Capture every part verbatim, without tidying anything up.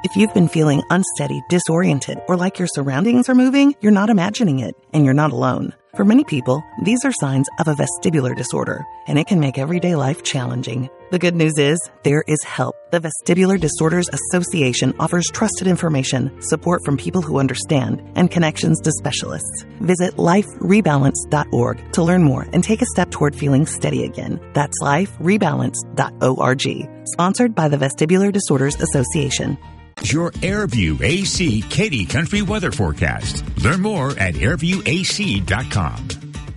If you've been feeling unsteady, disoriented, or like your surroundings are moving, you're not imagining it, and you're not alone. For many people, these are signs of a vestibular disorder, and it can make everyday life challenging. The good news is, there is help. The Vestibular Disorders Association offers trusted information, support from people who understand, and connections to specialists. Visit life rebalance dot org to learn more and take a step toward feeling steady again. That's life rebalance dot org. Sponsored by the Vestibular Disorders Association. Your Airview A C Katy Country weather forecast. Learn more at airview a c dot com.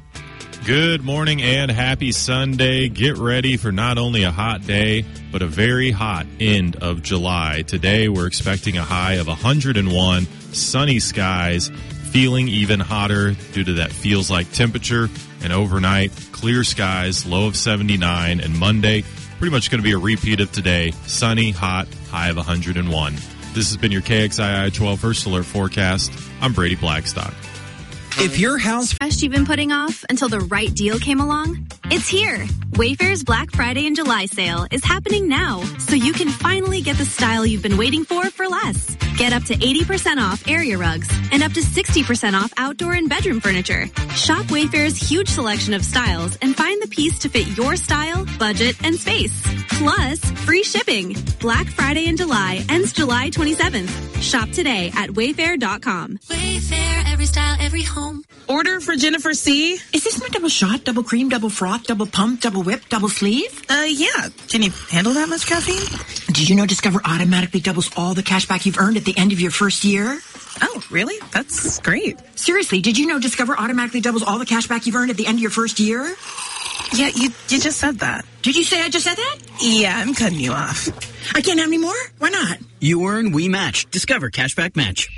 Good morning and happy Sunday. Get ready for not only a hot day, but a very hot end of July. Today, we're expecting a high of one hundred one, sunny skies, feeling even hotter due to that feels like temperature. And overnight, clear skies, low of seventy-nine. And Monday, pretty much going to be a repeat of today. Sunny, hot, high of one hundred one. This has been your K X I I twelve First Alert forecast. I'm Brady Blackstock. If your house Rush you've been putting off until the right deal came along, it's here. Wayfair's Black Friday and July sale is happening now, so you can finally get the style you've been waiting for for less. Get up to eighty percent off area rugs and up to sixty percent off outdoor and bedroom furniture. Shop Wayfair's huge selection of styles and find the piece to fit your style, budget, and space. Plus, free shipping. Black Friday and July ends July twenty-seventh. Shop today at wayfair dot com. Wayfair, every style, every home. Order for Jennifer C. Is this my double shot, double cream, double froth, double pump, double whip, double sleeve? Uh, yeah. Can you handle that much caffeine? Did you know Discover automatically doubles all the cash back you've earned at the end of your first year? Oh, really? That's great. Seriously, did you know Discover automatically doubles all the cash back you've earned at the end of your first year? Yeah, you you just said that. Did you say I just said that? Yeah, I'm cutting you off. I can't have any more? Why not? you earn, we match. Discover Cashback Match.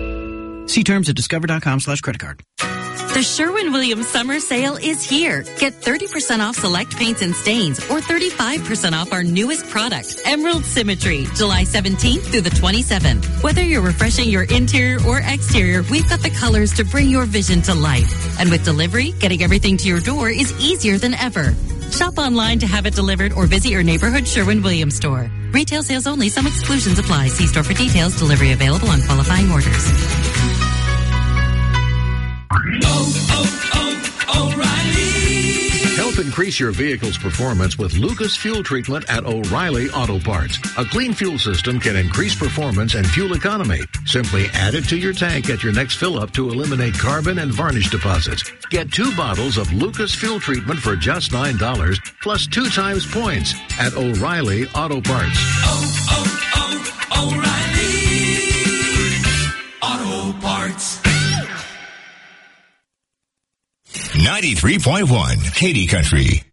See terms at discover.com slash credit card. The Sherwin-Williams summer sale is here. Get thirty percent off select paints and stains or thirty-five percent off our newest product, Emerald Symmetry, July seventeenth through the twenty-seventh. Whether you're refreshing your interior or exterior, we've got the colors to bring your vision to life. And with delivery, getting everything to your door is easier than ever. Shop online to have it delivered or visit your neighborhood Sherwin-Williams store. Retail sales only. Some exclusions apply. See store for details. Delivery available on qualifying orders. Oh, oh, oh, O'Reilly. Help increase your vehicle's performance with Lucas Fuel Treatment at O'Reilly Auto Parts. A clean fuel system can increase performance and fuel economy. Simply add it to your tank at your next fill-up to eliminate carbon and varnish deposits. Get two bottles of Lucas Fuel Treatment for just nine dollars, plus two times points at O'Reilly Auto Parts. Oh, oh, oh, O'Reilly Auto Parts. ninety-three point one Katy Country.